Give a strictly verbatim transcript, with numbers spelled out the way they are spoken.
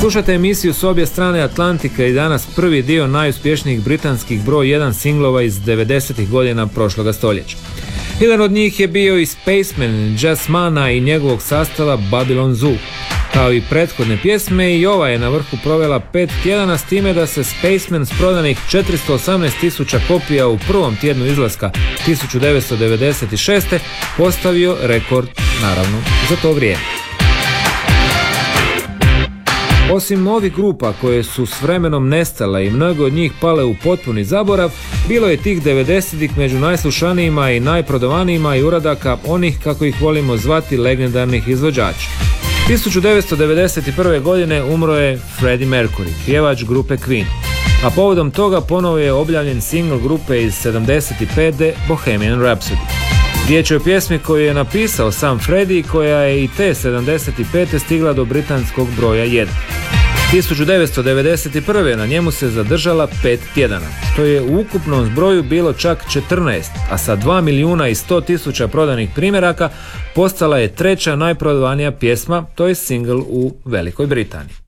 Slušate emisiju S obje strane Atlantika i danas prvi dio najuspješnijih britanskih broj jedan singlova iz devedesetih godina prošloga stoljeća. Jedan od njih je bio i Spaceman Jazzmana i njegovog sastava Babylon Zoo. Kao i prethodne pjesme, i ova je na vrhu provela pet tjedana, s time da se Spaceman s prodanih četiristo osamnaest tisuća kopija u prvom tjednu izlaska tisuću devetsto devedeset šeste. postavio rekord, naravno, za to vrijeme. Osim ovih grupa koje su s vremenom nestale i mnogo od njih pale u potpuni zaborav, bilo je tih devedesetih među najslušanijima i najprodavanijima i uradaka onih, kako ih volimo zvati, legendarnih izvođača. tisuću devetsto devedeset prve. godine umro je Freddie Mercury, pjevač grupe Queen, a povodom toga ponovo je objavljen single grupe iz sedamdeset pete. Bohemian Rhapsody. Riječ je o pjesmi koju je napisao sam Freddie, koja je i te sedamdeset pete. stigla do britanskog broja jedan. tisuću devetsto devedeset prve. na njemu se zadržala pet tjedana, što je u ukupnom zbroju bilo čak četrnaest, a sa dva milijuna i sto tisuća prodanih primjeraka postala je treća najprodavanija pjesma, to je single u Velikoj Britaniji.